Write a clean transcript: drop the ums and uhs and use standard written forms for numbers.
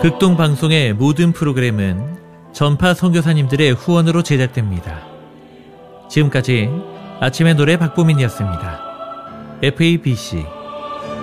극동방송의 모든 프로그램은 전파 선교사님들의 후원으로 제작됩니다. 지금까지 아침의 노래 박보민이었습니다. FABC